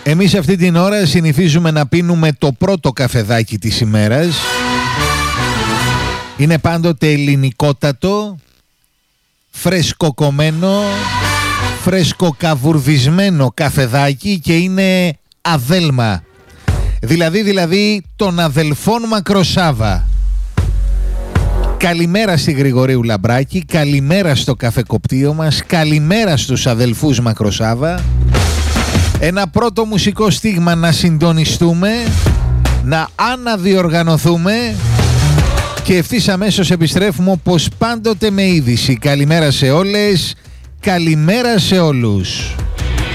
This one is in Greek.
Εμείς αυτή την ώρα συνηθίζουμε να πίνουμε το πρώτο καφεδάκι της ημέρας. Είναι πάντοτε ελληνικότατο, φρεσκοκομμένο, φρεσκοκαβουρδισμένο καφεδάκι και είναι αδέλμα. Δηλαδή των αδελφών Μακροσάβα. Καλημέρα στη Γρηγορίου Λαμπράκη, καλημέρα στο καφεκοπτείο μας, καλημέρα στους αδελφούς Μακροσάβα. Ένα πρώτο μουσικό στίγμα να συντονιστούμε, να αναδιοργανωθούμε και ευθύς αμέσως επιστρέφουμε όπως πάντοτε με είδηση. Καλημέρα σε όλες, καλημέρα σε όλους.